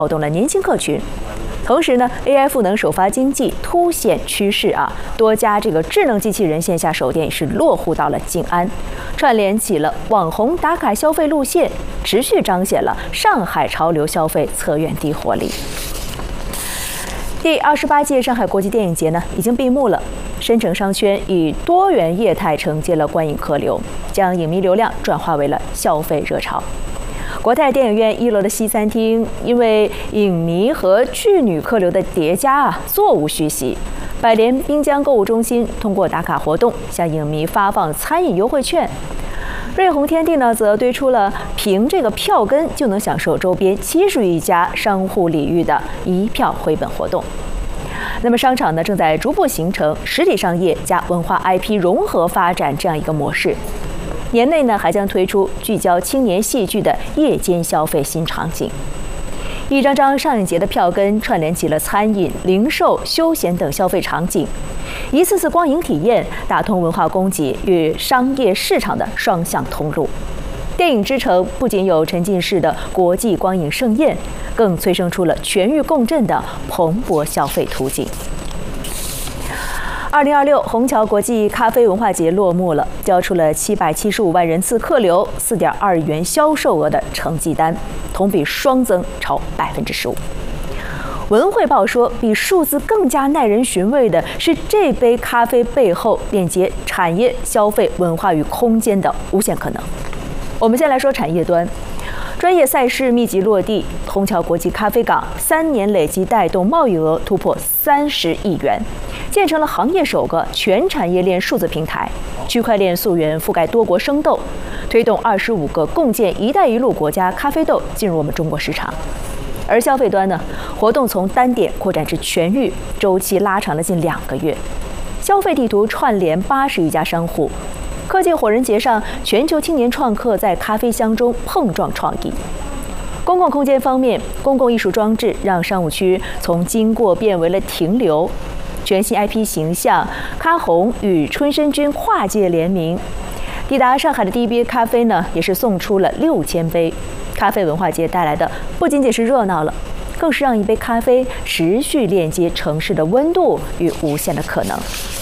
调动了年轻客群。同时呢 ，AI 赋能首发经济凸显趋势啊，多家这个智能机器人线下手店是落户到了静安，串联起了网红打卡消费路线，持续彰显了上海潮流消费策源地活力。第28届上海国际电影节呢已经闭幕了，深城商圈以多元业态承接了观影客流，将影迷流量转化为了消费热潮。国泰电影院1楼的西餐厅，因为影迷和剧女客流的叠加座无虚席。百联滨江购物中心通过打卡活动向影迷发放餐饮优惠券。瑞虹天地呢，则推出了凭这个票根就能享受周边70余家商户礼遇的一票回本活动。那么商场呢，正在逐步形成实体商业加文化 IP 融合发展这样一个模式。年内呢，还将推出聚焦青年戏剧的夜间消费新场景。一张张上影节的票根串联起了餐饮、零售、休闲等消费场景，一次次光影体验打通文化供给与商业市场的双向通路。电影之城不仅有沉浸式的国际光影盛宴，更催生出了全域共振的蓬勃消费途径。2026虹桥国际咖啡文化节落幕了，交出了775万人次客流、4.2亿元销售额的成绩单，同比双增超15%。文汇报说，比数字更加耐人寻味的是这杯咖啡背后链接产业、消费、文化与空间的无限可能。我们先来说产业端。专业赛事密集落地，虹桥国际咖啡港3年累计带动贸易额突破30亿元，建成了行业首个全产业链数字平台，区块链溯源覆盖多国生豆，推动25个共建“一带一路”国家咖啡豆进入我们中国市场。而消费端呢，活动从单点扩展至全域，周期拉长了近2个月，消费地图串联80余家商户。科技火人节上，全球青年创客在咖啡香中碰撞创意。公共空间方面，公共艺术装置让商务区从经过变为了停留。全新 IP 形象，咖红与春申君跨界联名。抵达上海的第一杯咖啡呢，也是送出了6000杯。咖啡文化节带来的不仅仅是热闹了，更是让一杯咖啡持续链接城市的温度与无限的可能。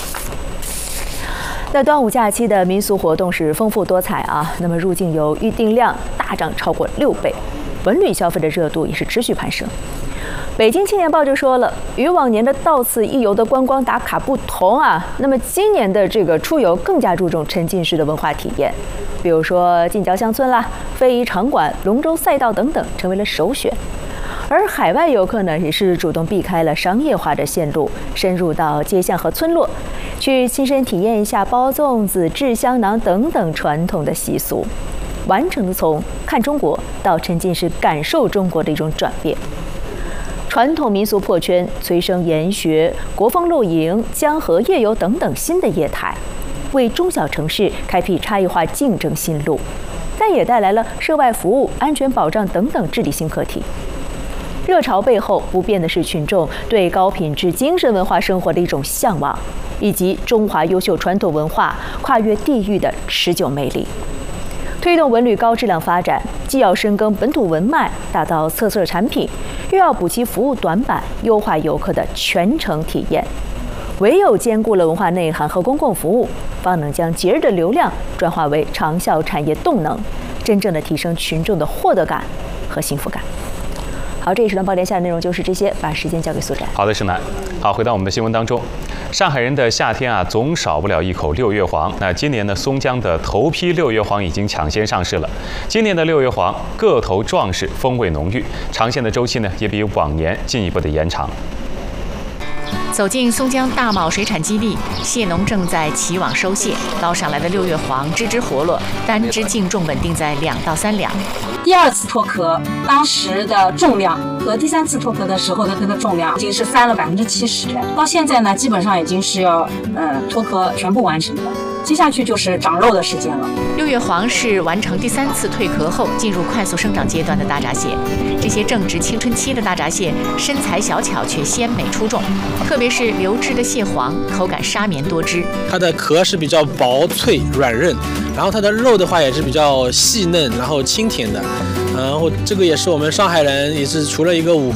那端午假期的民俗活动是丰富多彩啊，那么入境游预订量大涨超过6倍，文旅消费的热度也是持续攀升。北京青年报就说了，与往年的到此一游的观光打卡不同啊，那么今年的这个出游更加注重沉浸式的文化体验，比如说近郊乡村啦、非遗场馆、龙舟赛道等等成为了首选。而海外游客呢，也是主动避开了商业化的线路，深入到街巷和村落，去亲身体验一下包粽子、制香囊等等传统的习俗，完成了从看中国到沉浸式感受中国的一种转变。传统民俗破圈，催生研学、国风露营、江河夜游等等新的业态，为中小城市开辟差异化竞争新路，但也带来了涉外服务、安全保障等等治理新课题。热潮背后不变的是群众对高品质精神文化生活的一种向往，以及中华优秀传统文化跨越地域的持久魅力。推动文旅高质量发展，既要深耕本土文脉，打造特色产品，又要补齐服务短板，优化游客的全程体验。唯有兼顾了文化内涵和公共服务，方能将节日的流量转化为长效产业动能，真正的提升群众的获得感和幸福感。好，这一时段爆点下的内容就是这些，把时间交给苏展。 好的，盛楠。好，回到我们的新闻当中，上海人的夏天啊，总少不了一口六月黄。那今年呢，松江的头批六月黄已经抢先上市了。今年的六月黄个头壮实，风味浓郁，长线的周期呢也比往年进一步的延长。 走进松江大昴水产基地，蟹农正在起网收蟹，捞上来的六月黄只只活络，单只净重稳定在2到3两。 第2次脱壳，当时的重量和第3次脱壳的时候的这个重量已经是翻了70%，到现在呢，基本上已经是要脱壳全部完成的。接下去就是长肉的时间了。 六月黄是完成第3次蜕壳后进入快速生长阶段的大闸蟹，这些正值青春期的大闸蟹身材小巧却鲜美出众，特别是流质的蟹黄，口感沙绵多汁。 它的壳是比较薄脆软韧，然后它的肉的话也是比较细嫩，然后清甜的。然后这个也是我们上海人，也是除了一个5